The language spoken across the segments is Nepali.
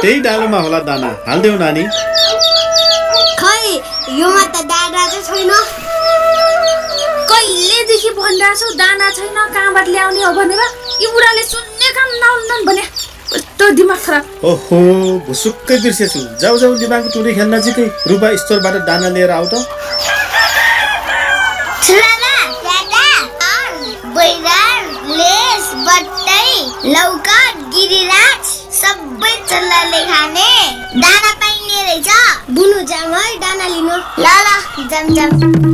त्यही डालोमा होला दाना, हाल्देऊ नानी। खै योमा त दाना चाहिँ छैन। कहिलेदेखि भनिरहेको छु दाना छैन कहाँबाट ल्याउने हो भनेर, यी बुढाले सुन्ने काम नहुन् भने कस्तो दिमाग खराब। ओहो भुसुक्कै बिर्सेछु। जाऊ जाऊ दिमाग टुरी खेल्न नजिकै रुपा स्टोरबाट दाना लिएर आऊ त। छुरामा दादा बैरार लेस बट्टै लौका गिरिराज सबै चल्लाले खाने दाना पाइने रहेछ। बुनु जाम है दाना लिनु। ल ल जाम जाम।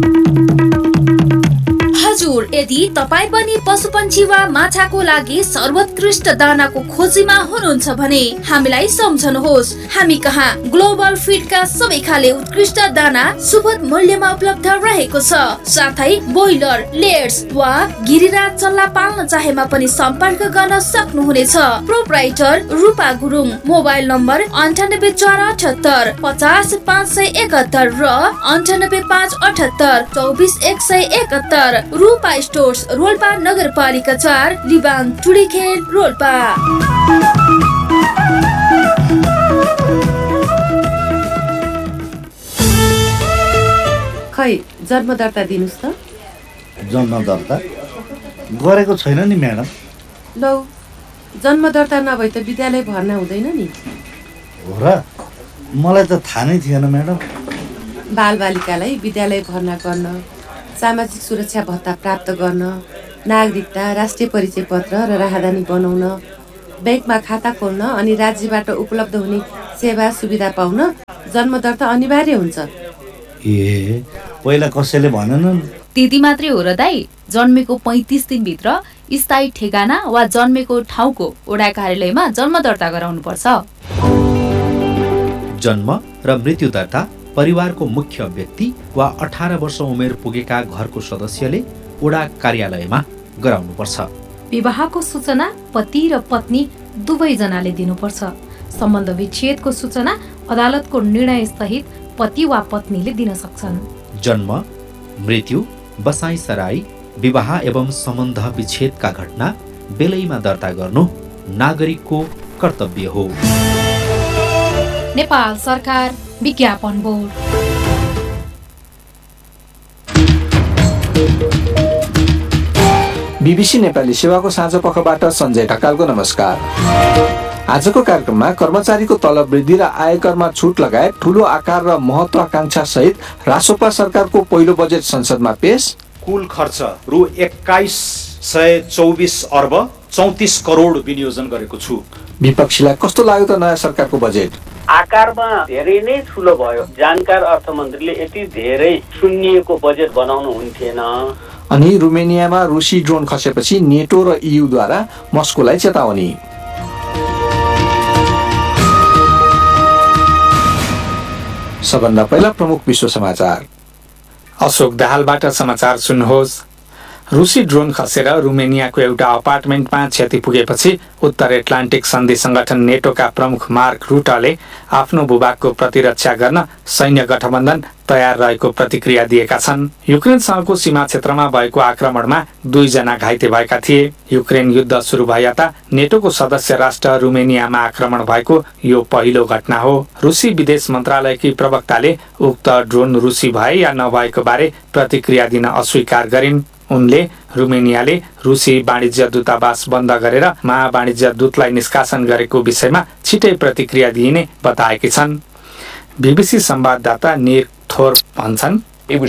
हजुर, यदि तपाईँ पनि पशुपन्छी वा माछाको लागि सर्वोत्कृष्ट दानाको खोजीमा हुनुहुन्छ भने हामीलाई सम्झनुहोस्। हामी कहाँ ग्लोबल फिडका सबै खाले उत्कृष्ट दाना सुपथ मूल्यमा उपलब्ध रहेको छ। साथै ब्रोइलर, लेयर्स वा गिरिराज चल्ला पाल्न चाहेमा पनि सम्पर्क गर्न सक्नुहुनेछ। प्रोप्राइटर रूपा गुरुङ। मोबाइल नम्बर 9848 50 571 र 9858 24 171। रूपा स्टोर्स, रोल्पा नगरपालिका 4, लिबाङ टुडीखेल रोल्पा। खै जन्म दर्ता दिनुस् त। जन्म दर्ता गरेको छैन नि म्याडम। लौ जन्म दर्ता नभए त विद्यालय भर्ना हुँदैन नि। हो र, मलाई त थाहा नै थिएन म्याडम। बालबालिकालाई विद्यालय भर्ना गर्न, सामाजिक सुरक्षा भत्ता प्राप्त गर्न, नागरिकता, राष्ट्रिय परिचय पत्र र राहदानी बनाउन, ब्याङ्कमा खाता खोल्न अनि राज्यबाट उपलब्ध हुने सेवा सुविधा पाउन जन्म दर्ता अनिवार्य हुन्छ। ए पहिला कसैले भनेनन्? त्यति मात्रै हो र दाइ, जन्मेको 35 दिनभित्र स्थायी ठेगाना वा जन्मेको ठाउँको वडा कार्यालयमा जन्म दर्ता गराउनुपर्छ। जन्म र मृत्यु दर्ता परिवारको मुख्य व्यक्ति वा 18 वर्ष उमेर पुगेका घरको सदस्यले वडा कार्यालयमा गराउनुपर्छ। विवाहको सूचना पति र पत्नी दुवैजनाले दिनुपर्छ। सम्बन्ध विच्छेदको सूचना अदालतको निर्णय सहित पति वा पत्नीले दिन सक्छन्। जन्म, मृत्यु, बसाई सराई, विवाह एवं सम्बन्ध विच्छेदका घटना बेलैमा दर्ता गर्नु नागरिकको कर्तव्य हो। नेपाल सरकार विज्ञापन बोर्ड। बीबीसी नेपाली सेवाको साँझ पखबाट सञ्जय ढकालको नमस्कार। आजको कार्यक्रममा कर्मचारीको तलब वृद्धि र आयकरमा छुट लगायत ठूलो आकार र महत्वाकांक्षा सहित रासोपा सरकारको पहिलो बजेट संसदमा पेश। कुल खर्च रु 2124 अर्ब 34 करोड विनियोजन गरेको छु। विपक्षीलाई कस्तो लाग्यो त नयाँ सरकारको बजेट? आकारमा धेरै नै ठुलो भयो। जानकार अर्थमन्त्रीले यति धेरै सुन्निएको बजेट बनाउनु हुन्थेन। अनि रुमेनियामा रुसी ड्रोन खसेपछि नेटो र इयुद्वारा मस्कोलाई चेतावनी। सबभन्दा पहिला प्रमुख विश्व समाचार। अशोक दाहालबाट समाचार सुन्नुहोस्। रुसी ड्रोन खसेर रुमेनियाको एउटा अपार्टमेन्टमा क्षति पुगेपछि उत्तर एटलान्टिक सन्धि संगठन नेटोका प्रमुख मार्क रुटले आफ्नो भूभागको प्रतिरक्षा गर्न सैन्य गठबन्धन तयार रहेको प्रतिक्रिया दिएका छन्। युक्रेनसँगको सीमा क्षेत्रमा भएको आक्रमणमा 2 जना घाइते भएका थिए। युक्रेन युद्ध सुरु भएता नेटोको सदस्य राष्ट्र रुमेनियामा आक्रमण भएको यो पहिलो घटना हो। रुसी विदेश मन्त्रालयकी प्रवक्ताले उक्त ड्रोन रुसी भए या नभएको बारे प्रतिक्रिया दिन अस्वीकार गरिन्। उनले रुमेनियाले रुसी वाणिज्य दूतावास बन्द गरेर महावाणिज्य दूतलाई निष्कासन गरेको विषयमा छिटै प्रतिक्रिया दिइने बताएकी छन्। बीबीसी संवाददाता निक थोर भन्छन्,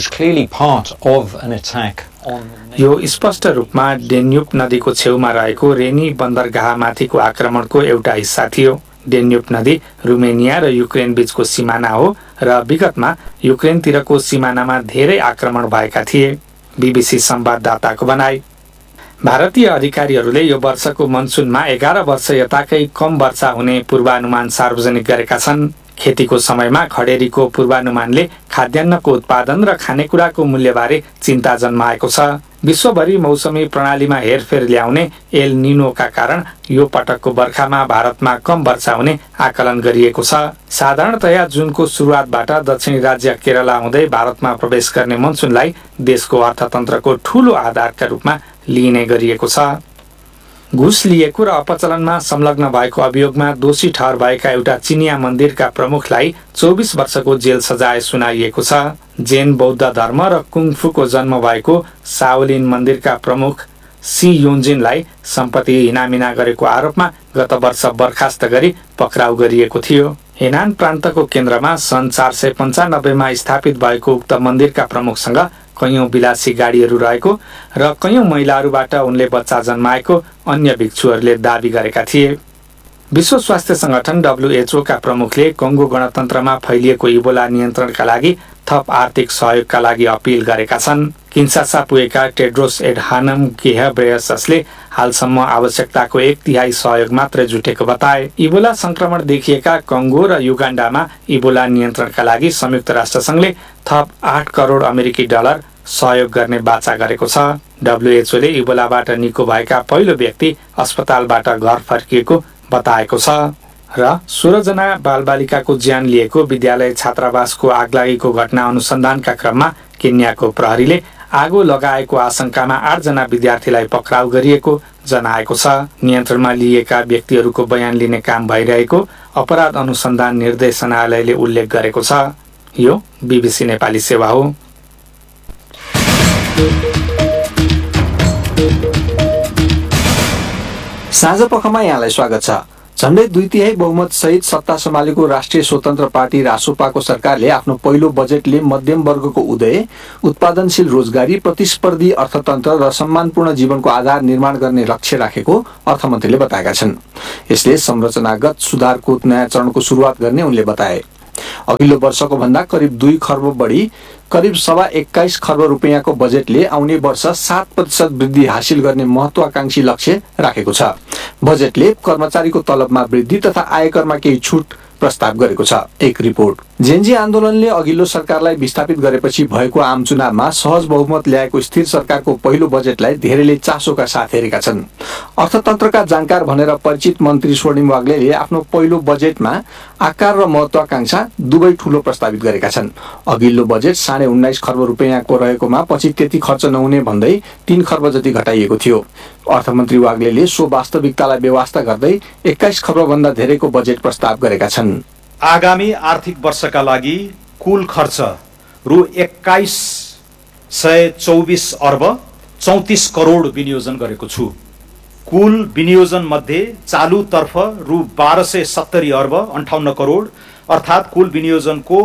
यो स्पष्ट रूपमा डेन्युब नदीको छेउमा रहेको रेनी बन्दरगाहमाथिको आक्रमणको एउटा हिस्सा थियो। डेन्युब नदी रुमेनिया र युक्रेन बीचको सिमाना हो र विगतमा युक्रेनतिरको सिमानामा धेरै आक्रमण भएका थिए। बीबीसी संवाददाताको भनाई। भारतीय अधिकारीहरूले यो वर्षको मनसुनमा 11 वर्ष यताकै कम वर्षा हुने पूर्वानुमान सार्वजनिक गरेका छन्। खेतीको समयमा खडेरीको पूर्वानुमानले खाद्यान्नको उत्पादन र खानेकुराको मूल्यबारे चिन्ता जन्माएको छ। विश्वभरि मौसमी प्रणालीमा हेरफेर ल्याउने एल निनोका कारण यो पटकको बर्खामा भारतमा कम वर्षा हुने आकलन गरिएको छ। साधारणतया जुनको सुरुवातबाट दक्षिणी राज्य केरला हुँदै भारतमा प्रवेश गर्ने मनसुनलाई देशको अर्थतन्त्रको ठूलो आधारका रूपमा लिइने गरिएको छ। घुस लिएको र अपचलनमा संलग्न भएको अभियोगमा दोषी ठहर भएका एउटा चिनिया मन्दिरका प्रमुखलाई 24 वर्षको जेल सजाय सुनाइएको छ। जैन बौद्ध धर्म र कुङफूको जन्म भएको साओलिन मन्दिरका प्रमुख सी योन्जिनलाई सम्पत्ति हिनामिना गरेको आरोपमा गत वर्ष बर्खास्त गरी पक्राउ गरिएको थियो। हेनान प्रान्तको केन्द्रमा सन् 495 स्थापित भएको उक्त मन्दिरका प्रमुखसँग कैयौं विलासी गाडीहरू रहेको र कैयौं महिलाहरूबाट उनले बच्चा जन्माएको अन्य भिक्षुहरूले दाबी गरेका थिए। विश्व स्वास्थ्य संगठन WHO का प्रमुखले कङ्गो गणतन्त्रमा फैलिएको इबोला नियन्त्रणका लागि थप आर्थिक सहयोगका लागि अपील गरेका छन्। किन्सासा पुगेका टेड्रोस एडहानम घेब्रेयससले हालसम्म आवश्यकताको 1/3 सहयोग मात्रै जुटेको बताए। इबोला संक्रमण देखिएका कङ्गो र युगाण्डामा इबोला नियन्त्रणका लागि संयुक्त राष्ट्र संघले थप 8 करोड अमेरिकी डलर सहयोग गर्ने बाचा गरेको छ। WHO ले इबोलाबाट निको भएका पहिलो व्यक्ति अस्पतालबाट घर फर्किएको बताएको छ र 16 जना बालबालिकाको ज्यान लिएको विद्यालय छात्रावासको आगलागीको घटना अनुसन्धानका क्रममा केन्याको प्रहरीले आगो लगाएको आशंकामा 8 जना विद्यार्थीलाई पक्राउ गरिएको जनाएको छ। नियन्त्रणमा लिएका व्यक्तिहरूको बयान लिने काम भइरहेको अपराध अनुसन्धान निर्देशनालयले उल्लेख गरेको छ। यो BBC नेपाली सेवा हो। साँझ पखमा यहाँलाई स्वागत छ। झण्डै 2/3 बहुमत सहित सत्ता सम्हालेको राष्ट्रिय स्वतन्त्र पार्टी रासोपाको सरकारले आफ्नो पहिलो बजेटले मध्यम वर्गको उदय, उत्पादनशील रोजगारी, प्रतिस्पर्धी अर्थतन्त्र र सम्मानपूर्ण जीवनको आधार निर्माण गर्ने लक्ष्य राखेको अर्थमन्त्रीले बताएका छन्। यसले संरचनागत सुधारको नयाँ चरणको सुरुवात गर्ने उनले बताए। अघिल्लो वर्षको भन्दा करिब 2 खर्ब बढी करिब 21 खर्ब रुपियाँको बजेटले आउने वर्ष 7% वृद्धि हासिल गर्ने महत्वाकांक्षी लक्ष्य राखेको छ। बजेटले कर्मचारीको तलबमा वृद्धि तथा आयकरमा केही छुट प्रस्ताव गरेको छ। एक रिपोर्ट। जेनजी आन्दोलनले अघिल्लो सरकारलाई विस्थापित गरेपछि भएको आम चुनावमा सहज बहुमत ल्याएको स्थिर सरकारको पहिलो बजेटलाई धेरैले चासोका साथ हेरेका छन्। अर्थतन्त्रका जानकार भनेर परिचित मन्त्री स्वर्णिम वाग्लेले आफ्नो पहिलो बजेटमा आकार र महत्वाकांक्षा दुवै ठूलो प्रस्तावित गरेका छन्। अघिल्लो बजेट 19.5 खर्ब रुपियाँको रहेकोमा पछि त्यति खर्च नहुने भन्दै 3 खर्ब जति घटाइएको थियो। अर्थमन्त्री वाग्लेले सो वास्तविकतालाई बेवास्ता गर्दै 21 खर्ब भन्दा धेरैको बजेट प्रस्ताव गरेका छन्। आगामी आर्थिक वर्षका लागि कुल खर्च रु 2124 अर्ब 34 करोड विनियोजन गरेको छु। कुल विनियोजन मध्ये चालुतर्फ रु 1270 अर्ब 58 करोड अर्थात् कुल विनियोजनको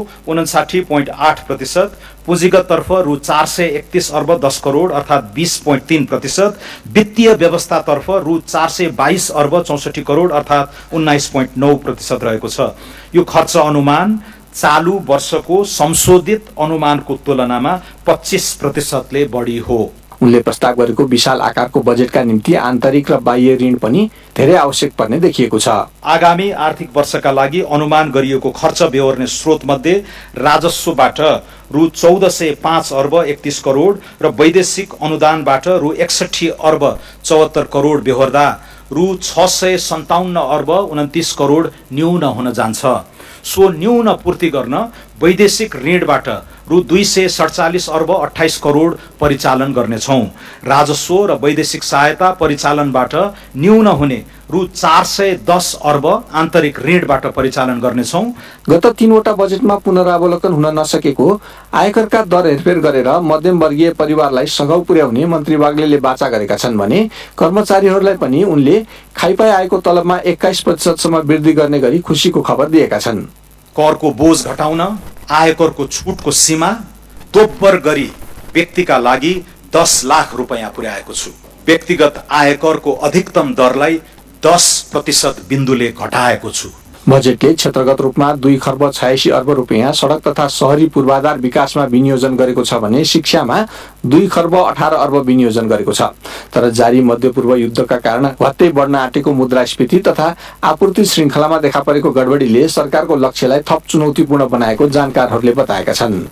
59.8%, पुँजीगत तर्फ रु 431 अर्ब 10 करोड अर्थात् 20.3%, वित्तीय व्यवस्थातर्फ रु 422 अर्ब 64 करोड अर्थात् 19.9% रहेको छ। यो खर्च अनुमान चालु वर्षको संशोधित अनुमानको तुलनामा 25%ले बढी हो। उनले प्रस्ताव गरेको विशाल आकारको बजेटका निम्ति आन्तरिक र बाह्य ऋण पनि धेरै आवश्यक पर्ने देखिएको छ। आगामी आर्थिक वर्षका लागि अनुमान गरिएको खर्च बेहोर्ने स्रोत मध्ये राजस्वबाट रु 1405 अर्ब 31 करोड र वैदेशिक अनुदानबाट रु 61 अर्ब 74 करोड बेहोर्दा रु 657 अर्ब 29 करोड न्यून हुन जान्छ। सो न्यून पूर्ति गर्न वैदेशिक ऋणबाट रु 247 अर्ब 28 करोड परिचालन गर्नेछौँ। राजस्व र वैदेशिक सहायता परिचालनबाट न्यून हुने रु 410 अर्ब आन्तरिक ऋणबाट परिचालन गर्नेछौँ। गत 3 वटा बजेटमा पुनरावलोकन हुन नसकेको आयकरका दर हेरफेर गरेर मध्यमवर्गीय परिवारलाई सघाउ पुर्याउने मन्त्री वाग्लेले बाचा गरेका छन् भने कर्मचारीहरूलाई पनि उनले खाइपाई आएको तलबमा 21% सम्म वृद्धि गर्ने गरी खुसीको खबर दिएका छन्। करको बोझ घटाउन आयकरको छुटको सीमा दोब्बर गरी व्यक्तिका लागि 10 लाख रुपैयाँ पुर्याएको छु। व्यक्तिगत आयकरको अधिकतम दरलाई 10% बिन्दुले घटाएको छु। बजेटले क्षेत्रगत रूपमा 2 खर्ब 86 अर्ब रुपियाँ सडक तथा शहरी पूर्वाधार विकासमा विनियोजन गरेको छ भने शिक्षामा 2 खर्ब 18 अर्ब विनियोजन गरेको छ। तर जारी मध्यपूर्व युद्धका कारण भत्तै बढ्न आँटेको मुद्रास्फीति तथा आपूर्ति श्रृङ्खलामा देखा परेको गडबडीले सरकारको लक्ष्यलाई थप चुनौतीपूर्ण बनाएको जानकारहरूले बताएका छन्।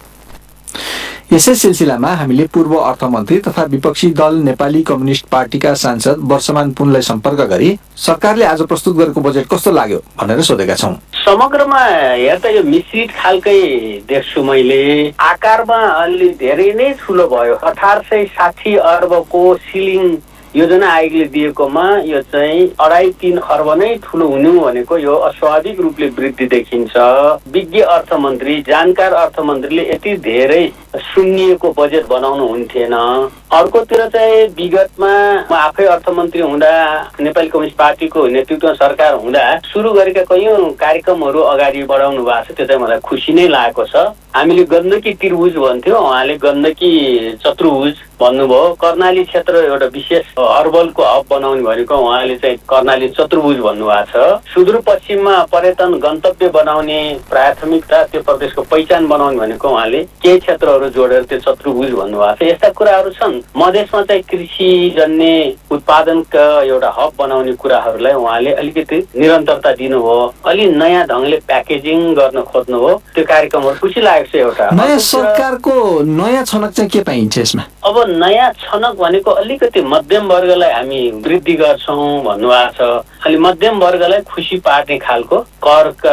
यसै सिलसिलामा हामीले पूर्व अर्थमन्त्री तथा विपक्षी दल नेपाली कम्युनिस्ट पार्टीका सांसद वर्षमान पुनलाई सम्पर्क गरी सरकारले आज प्रस्तुत गरेको बजेट कस्तो लाग्यो भनेर सोधेका छौं। समग्रमा हेर्दा यो मिश्रित खालकै देख्छु मैले। आकारमा अलि धेरै नै ठुलो भयो। 1860 अर्बको सिलिङ योजना आयोगले दिएकोमा यो चाहिँ 2.5-3 खर्ब नै ठुलो हुनु भनेको यो अस्वाभाविक रूपले वृद्धि देखिन्छ। विज्ञ अर्थमन्त्री, जानकार अर्थमन्त्रीले यति धेरै सुन्निएको बजेट बनाउनु हुन्थेन। अर्कोतिर चाहिँ विगतमा म आफै अर्थमन्त्री हुँदा नेपाली कम्युनिस्ट पार्टीको नेतृत्वमा सरकार हुँदा सुरु गरेका कैयौं कार्यक्रमहरू अगाडि बढाउनु भएको छ। त्यो चाहिँ मलाई खुसी नै लागेको छ। हामीले गण्डकी त्रिभुज भन्थ्यौँ, उहाँले गण्डकी चतुर्भुज भन्नुभयो। कर्णाली क्षेत्र एउटा विशेष हर्बलको हब बनाउने भनेको उहाँले चाहिँ कर्णाली चतुर्भुज भन्नुभएको छ। सुदूरपश्चिममा पर्यटन गन्तव्य बनाउने प्राथमिकता, त्यो प्रदेशको पहिचान बनाउने भनेको उहाँले केही क्षेत्रहरू जोडेर त्यो चतुर्भुज भन्नुभएको छ। यस्ता कुराहरू छन्। मधेसमा चाहिँ कृषि जन्य उत्पादनका एउटा हब बनाउने कुराहरूलाई उहाँले अलिकति निरन्तरता दिनुभयो। अलि नयाँ ढङ्गले प्याकेजिङ गर्न खोज्नुभयो। त्यो कार्यक्रमहरू खुसी लागेको छ। एउटा नयाँ सरकारको नयाँ छनक चाहिँ के पाइन्छ यसमा? अब नयाँ छनक भनेको अलिकति मध्यम वर्गलाई हामी वृद्धि गर्छौँ भन्नुभएको छ। अलि मध्यम वर्गलाई खुसी पार्ने खालको करका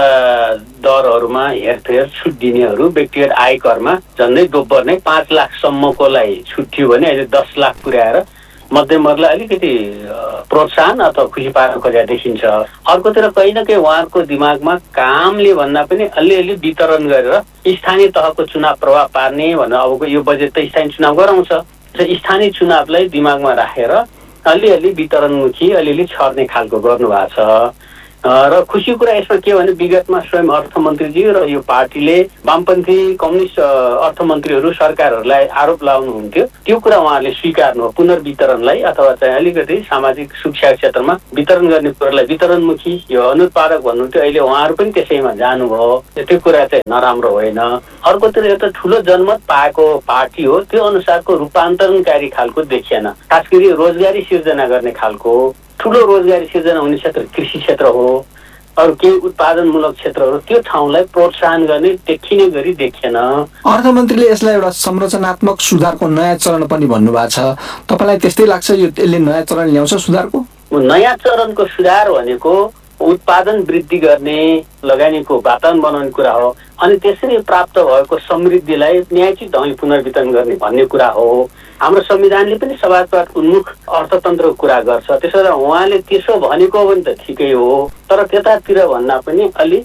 दरहरूमा हेरफेर छुट दिनेहरू, व्यक्तिगत आयकरमा झन्डै दोब्बर नै 5 लाखसम्मकोलाई छुट थियो भने अहिले 10 लाख पुर्याएर मध्यम वर्गलाई अलिकति प्रोत्साहन अथवा खुसी पार्न खोजेको देखिन्छ। अर्कोतिर कहीँ न कहीँ उहाँहरूको दिमागमा कामले भन्दा पनि अलिअलि वितरण गरेर स्थानीय तहको चुनाव प्रभाव पार्ने भनेर अबको यो बजेट त स्थानीय चुनाव गराउँछ। स्थानीय चुनावलाई दिमागमा राखेर अलिअलि वितरणमुखी अलिअलि छर्ने खालको गर्नुभएको छ। र खुसी कुरा यसमा के भने विगतमा स्वयं अर्थमन्त्रीजी र यो पार्टीले वामपन्थी कम्युनिस्ट अर्थमन्त्रीहरू सरकारहरूलाई आरोप लगाउनुहुन्थ्यो। त्यो कुरा उहाँहरूले स्वीकार्नु हो। पुनर्वितरणलाई अथवा चाहिँ अलिकति सामाजिक सुरक्षा क्षेत्रमा वितरण गर्ने कुरालाई वितरणमुखी यो अनुत्पादक भन्नुहुन्थ्यो। अहिले उहाँहरू पनि त्यसैमा जानुभयो। त्यो कुरा चाहिँ नराम्रो होइन। अर्कोतिर एउटा ठुलो जनमत पाएको पार्टी हो, त्यो अनुसारको रूपान्तरणकारी खालको देखिएन। खास गरी रोजगारी सिर्जना गर्ने खालको ठुलो रोजगारी सिर्जना हुने क्षेत्र कृषि क्षेत्र हो। अरू केही उत्पादनमूलक क्षेत्रहरू, त्यो ठाउँलाई प्रोत्साहन गर्ने देखिने गरी देखिएन। अर्थमन्त्रीले यसलाई एउटा संरचनात्मक सुधारको नयाँ चरण पनि भन्नुभएको छ। तपाईँलाई त्यस्तै लाग्छ यसले नयाँ चरण ल्याउँछ सुधारको? नयाँ चरणको सुधार भनेको उत्पादन वृद्धि गर्ने, लगानीको वातावरण बनाउने कुरा हो। अनि त्यसरी प्राप्त भएको समृद्धिलाई न्यायचित ढङ्गले पुनर्वितरण गर्ने भन्ने कुरा हो। हाम्रो संविधानले पनि समाजवाद उन्मुख अर्थतन्त्रको कुरा गर्छ। त्यसो भएर उहाँले त्यसो भनेको पनि त ठिकै हो, तर त्यतातिर भन्दा पनि अलि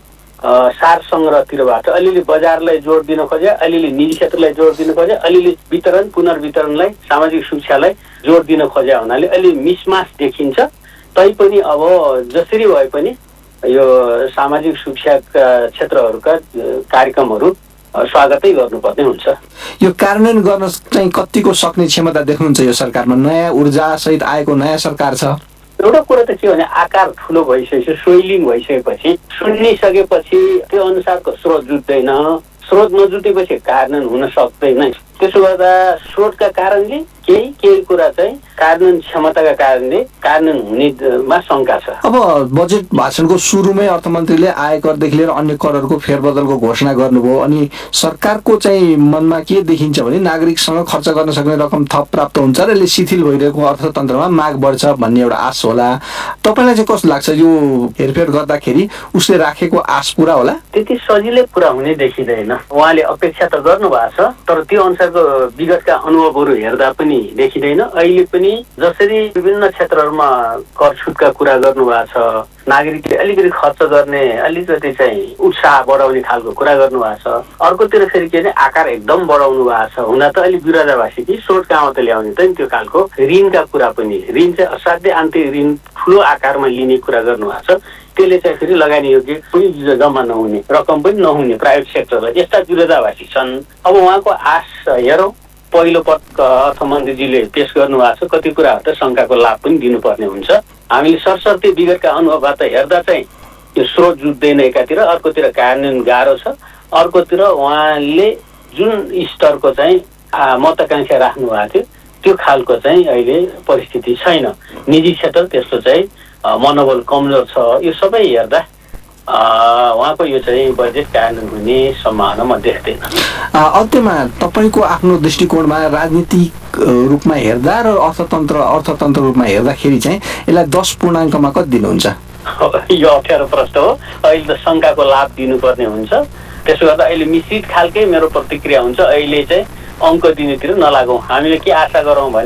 सार सङ्ग्रहतिरबाट अलिअलि बजारलाई जोड दिन खोजे, अलिअलि निजी क्षेत्रलाई जोड दिन खोजे, अलिअलि वितरण पुनर्वितरणलाई सामाजिक सुरक्षालाई जोड दिन खोजे हुनाले अलि मिसमास देखिन्छ। तैपनि अब जसरी भए पनि यो सामाजिक सुरक्षाका क्षेत्रहरूका कार्यक्रमहरू स्वागतै गर्नुपर्ने हुन्छ। यो कार्यान्वयन गर्न चाहिँ कतिको सक्ने क्षमता देख्नुहुन्छ यो सरकारमा? नयाँ ऊर्जा सहित आएको नयाँ सरकार छ। एउटा कुरा त के भने आकार ठुलो भइसकेपछि, स्वेलिङ भइसकेपछि, सुनिसकेपछि त्यो अनुसारको स्रोत जुट्दैन। स्रोत नजुटेपछि कार्यान्वयन हुन सक्दैन। त्यसो गर्दा स्रोतका कारणले केही कुरा चाहिँ कार्यान्वयन क्षमताका कारणले कार्यान्वयन हुनेमा शङ्का छ। अब बजेट भाषणको सुरुमै अर्थमन्त्रीले आयकरदेखि लिएर अन्य करहरूको फेरबदलको घोषणा गर्नुभयो। अनि सरकारको चाहिँ मनमा के देखिन्छ भने नागरिकसँग खर्च गर्न सक्ने रकम थप प्राप्त हुन्छ र यसले शिथिल भइरहेको अर्थतन्त्रमा माग बढ्छ भन्ने एउटा आश होला। तपाईँलाई चाहिँ कस्तो लाग्छ यो हेरफेर गर्दाखेरि उसले राखेको आश पुरा होला? त्यति सजिलै पुरा हुने देखिँदैन। उहाँले अपेक्षा त गर्नुभएको छ, तर त्यो अनुसारको विगतका अनुभवहरू हेर्दा पनि देखिँदैन। अहिले पनि जसरी विभिन्न क्षेत्रहरूमा कर छुटका कुरा गर्नुभएको छ, नागरिकले अलिकति खर्च गर्ने अलिकति चाहिँ उत्साह बढाउने खालको कुरा गर्नुभएको छ। अर्कोतिर फेरि के भने आकार एकदम बढाउनु भएको छ। हुन त अलिक विरोधाभासी कि स्रोत कहाँ त ल्याउने त नि त्यो खालको ऋणका कुरा पनि, ऋण चाहिँ असाध्य आन्तरिक ऋण ठुलो आकारमा लिने कुरा गर्नुभएको छ। त्यसले चाहिँ फेरि लगानी योग्य कुनै जम्मा नहुने, रकम पनि नहुने प्राइभेट सेक्टरलाई, यस्ता विरोधाभासी छन्। अब उहाँको आश हेरौँ। पहिलो पटक अर्थमन्त्रीजीले पेश गर्नुभएको छ, कति कुराहरू त शङ्काको लाभ पनि दिनुपर्ने हुन्छ। हामीले सरसर्ती विगतका अनुभवबाट हेर्दा चाहिँ यो स्रोत जुट्दैन एकातिर, अर्कोतिर कार्यान्वयन गाह्रो छ, अर्कोतिर उहाँले जुन स्तरको चाहिँ महत्वाकांक्षा राख्नु भएको थियो त्यो खालको चाहिँ अहिले परिस्थिति छैन। निजी क्षेत्र त्यस्तो चाहिँ मनोबल कमजोर छ। यो सबै हेर्दा उहाँको यो चाहिँ बजेट कार्यान्वयन हुने सम्भावना म देख्दैन। अन्त्यमा तपाईँको आफ्नो दृष्टिकोणमा राजनीतिक रूपमा हेर्दा र अर्थतन्त्र रूपमा हेर्दाखेरि चाहिँ यसलाई 10 पूर्णाङ्कमा कति दिनुहुन्छ? यो अप्ठ्यारो प्रश्न हो। अहिले त शङ्काको लाभ दिनुपर्ने हुन्छ। त्यसो गर्दा अहिले मिश्रित खालकै मेरो प्रतिक्रिया हुन्छ। अहिले चाहिँ अङ्क दिनेतिर नलागौँ। हामीले के आशा गरौँ भने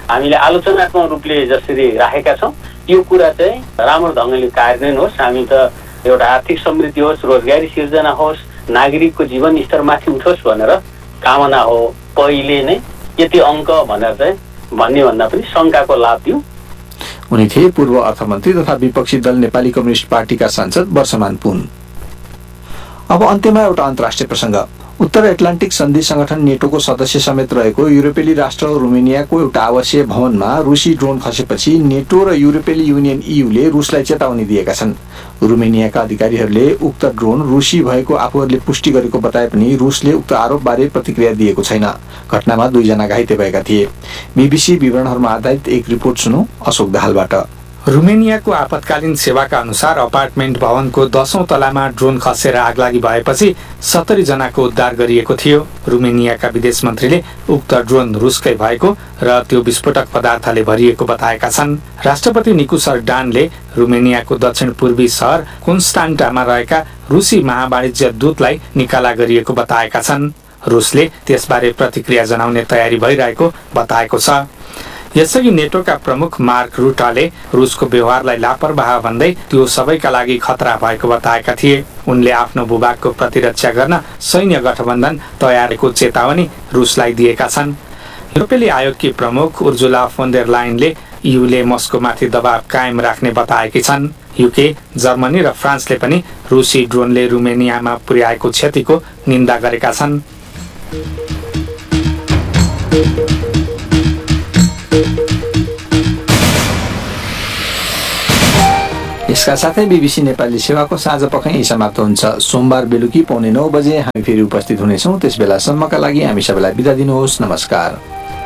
हामीले आलोचनात्मक रूपले जसरी राखेका छौँ यो कुरा चाहिँ राम्रो ढङ्गले कार्यान्वयन होस्। हामी त एउटा आर्थिक समृद्धि होस्, रोजगारी सिर्जना होस्, नागरिकको जीवन स्तर माथि उठोस् भनेर कामना हो पहिले नै। यति अङ्क भनेर चाहिँ भन्ने भन्दा पनि शङ्काको लाभ दिउँ। उनी थिए पूर्व अर्थमन्त्री तथा विपक्षी दल नेपाली कम्युनिस्ट पार्टीका सांसद वर्षमान पुन। अब अन्त्यमा एउटा अन्तर्राष्ट्रिय प्रसङ्ग। उत्तर एटलान्टिक सन्धि संगठन नेटोको सदस्य समेत रहेको युरोपेली राष्ट्र रोमेनियाको एउटा आवासीय भवनमा रुसी ड्रोन खसेपछि नेटो र युरोपेली युनियन ईयूले रुसलाई चेतावनी दिएका छन्। रोमेनियाका अधिकारीहरूले उक्त ड्रोन रुसी भएको आफूहरूले पुष्टि गरेको बताए पनि रुसले उक्त आरोपबारे प्रतिक्रिया दिएको छैन। घटनामा 2 जना घाइते भएका थिए। बीबीसी विवरणहरूमा आधारित एक रिपोर्ट सुनौ अशोक दाहालबाट। रुमेनियाको आपतकालीन सेवाका अनुसार अपार्टमेन्ट भवनको 10औं तलामा ड्रोन खसेर आगलागी भएपछि 70 जनाको उद्धार गरिएको थियो। रुमेनियाका विदेश मन्त्रीले उक्त ड्रोन रुसकै भएको र त्यो विस्फोटक पदार्थले भरिएको बताएका छन्। राष्ट्रपति निकुसर डानले रुमेनियाको दक्षिण पूर्वी सहर कोन्स्टान्टामा रहेका रुसी महावाणिज्य दूतलाई निकाला गरिएको बताएका छन्। रुसले त्यसबारे प्रतिक्रिया जनाउने तयारी भइरहेको बताएको छ। यसअघि नेटोका प्रमुख मार्क रुटाले रुसको व्यवहारलाई लापरवाह भन्दै त्यो सबैका लागि खतरा भएको बताएका थिए। उनले आफ्नो भूभागको प्रतिरक्षा गर्न सैन्य गठबन्धन तयारीको चेतावनी रुसलाई दिएका छन्। युरोपेली आयोगकी प्रमुख उर्जुला फोन डेर लायनले ईयूले मस्कोमाथि दबाव कायम राख्ने बताएकी छन्। युके, जर्मनी र फ्रान्सले पनि रुसी ड्रोनले रुमेनियामा पुर्याएको क्षतिको निन्दा गरेका छन्। यसका साथै बीबीसी नेपाली सेवाको साँझ पख यही समाप्त हुन्छ। सोमबार बेलुकी 9:15 बजे हामी फेरि उपस्थित हुनेछौँ। त्यसबेलासम्मका लागि हामी सबैलाई बिदा दिनुहोस्। नमस्कार।